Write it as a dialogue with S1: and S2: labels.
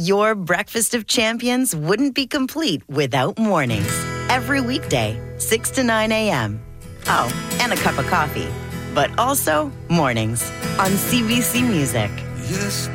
S1: Your breakfast of champions wouldn't be complete without mornings. Every weekday, 6 to 9 a.m. Oh, and a cup of coffee. But also mornings on CBC Music.
S2: Yes.